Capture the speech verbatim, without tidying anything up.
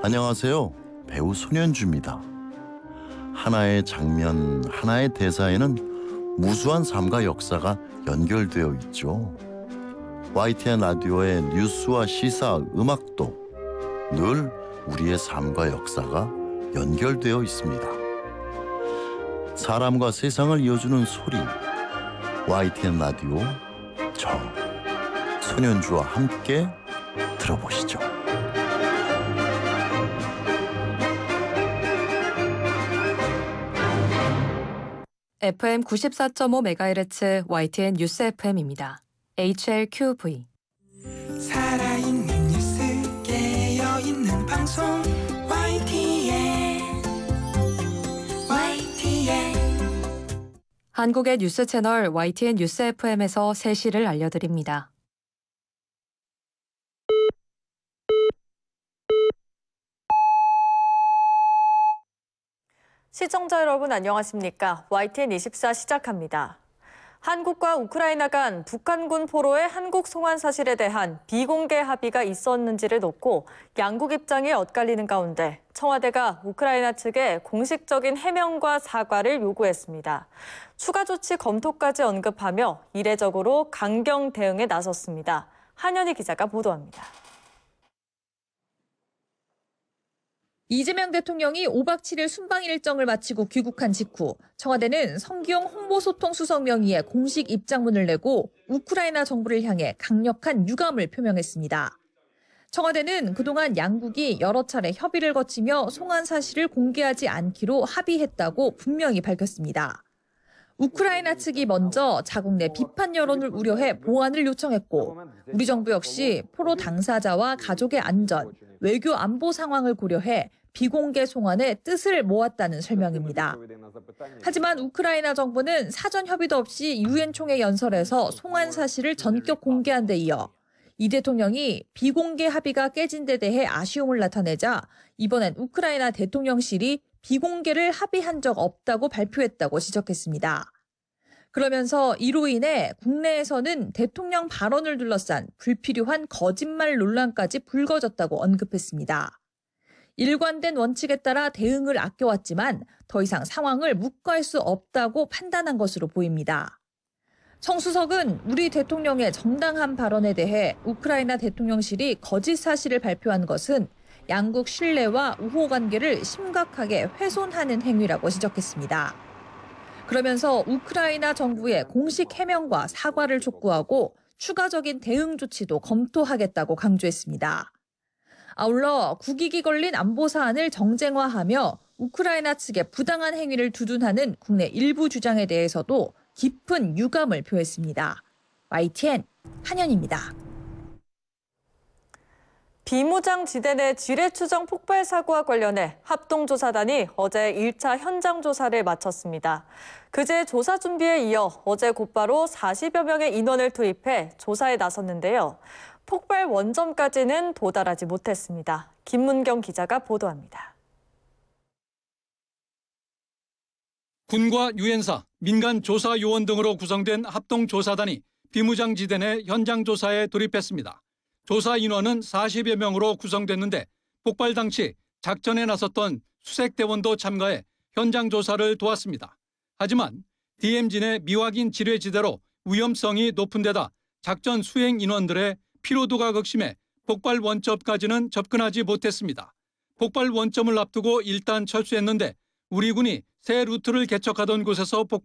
안녕하세요. 배우 손현주입니다. 하나의 장면, 하나의 대사에는 무수한 삶과 역사가 연결되어 있죠. 와이티엔 라디오의 뉴스와 시사, 음악도 늘 우리의 삶과 역사가 연결되어 있습니다. 사람과 세상을 이어주는 소리, 와이티엔 라디오, 저 손현주와 함께 들어보시죠. 에프엠 구십사 점 오 메가헤르츠 와이티엔 뉴스 에프엠입니다. 에이치엘큐브이 살아있는 뉴스 깨어있는 방송 와이티엔 와이티엔 한국의 뉴스 채널 와이티엔 뉴스 에프엠에서 세 시를 알려드립니다. 시청자 여러분 안녕하십니까? 와이티엔 이십사 시작합니다. 한국과 우크라이나 간 북한군 포로의 한국 송환 사실에 대한 비공개 합의가 있었는지를 놓고 양국 입장이 엇갈리는 가운데 청와대가 우크라이나 측에 공식적인 해명과 사과를 요구했습니다. 추가 조치 검토까지 언급하며 이례적으로 강경 대응에 나섰습니다. 한현희 기자가 보도합니다. 이재명 대통령이 오박 칠일 순방 일정을 마치고 귀국한 직후 청와대는 성기용 홍보소통수석 명의의 공식 입장문을 내고 우크라이나 정부를 향해 강력한 유감을 표명했습니다. 청와대는 그동안 양국이 여러 차례 협의를 거치며 송환 사실을 공개하지 않기로 합의했다고 분명히 밝혔습니다. 우크라이나 측이 먼저 자국 내 비판 여론을 우려해 보완을 요청했고 우리 정부 역시 포로 당사자와 가족의 안전, 외교 안보 상황을 고려해 비공개 송환의 뜻을 모았다는 설명입니다. 하지만 우크라이나 정부는 사전 협의도 없이 유엔 총회 연설에서 송환 사실을 전격 공개한 데 이어 이 대통령이 비공개 합의가 깨진 데 대해 아쉬움을 나타내자 이번엔 우크라이나 대통령실이 비공개를 합의한 적 없다고 발표했다고 지적했습니다. 그러면서 이로 인해 국내에서는 대통령 발언을 둘러싼 불필요한 거짓말 논란까지 불거졌다고 언급했습니다. 일관된 원칙에 따라 대응을 아껴왔지만 더 이상 상황을 묵과할 수 없다고 판단한 것으로 보입니다. 청 수석은 우리 대통령의 정당한 발언에 대해 우크라이나 대통령실이 거짓 사실을 발표한 것은 양국 신뢰와 우호 관계를 심각하게 훼손하는 행위라고 지적했습니다. 그러면서 우크라이나 정부의 공식 해명과 사과를 촉구하고 추가적인 대응 조치도 검토하겠다고 강조했습니다. 아울러 국익이 걸린 안보 사안을 정쟁화하며 우크라이나 측의 부당한 행위를 두둔하는 국내 일부 주장에 대해서도 깊은 유감을 표했습니다. 와이티엔 한현입니다. 비무장 지대 내 지뢰 추정 폭발 사고와 관련해 합동조사단이 어제 일 차 현장 조사를 마쳤습니다. 그제 조사 준비에 이어 어제 곧바로 사십여 명의 인원을 투입해 조사에 나섰는데요. 폭발 원점까지는 도달하지 못했습니다. 김문경 기자가 보도합니다. 군과 유엔사, 민간 조사 요원 등으로 구성된 합동조사단이 비무장지대 내 현장 조사에 돌입했습니다. 조사 인원은 사십여 명으로 구성됐는데 폭발 당시 작전에 나섰던 수색대원도 참가해 현장 조사를 도왔습니다. 하지만 디엠지 내 미확인 지뢰지대로 위험성이 높은 데다 작전 수행 인원들의 피로도가 극심해 폭발 원점까지는 접근하지 못했습니다. 폭발 원점을 앞두고 일단 철수했는데 우리 군이 새 루트를 개척하던 곳에서 폭